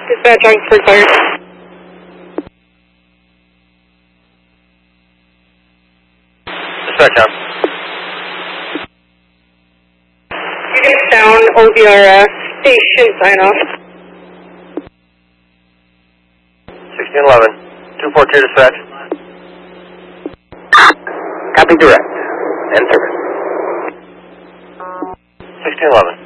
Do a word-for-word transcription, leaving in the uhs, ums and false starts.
Dispatch, Oxford Fire. Dispatch, on. Unit down, O V R uh, station sign off. sixteen eleven, two four two dispatch. Copy direct. End service. sixteen eleven.